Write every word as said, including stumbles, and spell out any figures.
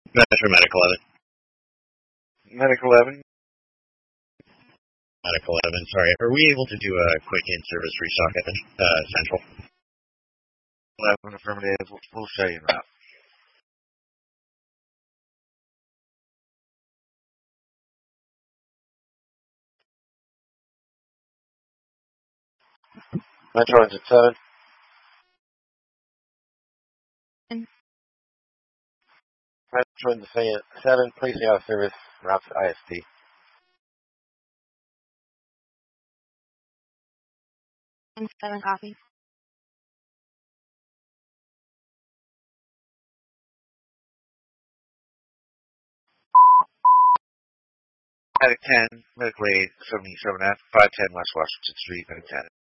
Metro Medic eleven. Medic eleven. Medic eleven, sorry. Are we able to do a quick in-service restock at the uh, Central? eleven affirmative. We'll, we'll show you that. Metro Engine seven. Metro Engine seven, placing out of service, route to I S T. seven copy. Medic ten, Medic eight, seventy-seven F, five ten West Washington Street, Medic ten.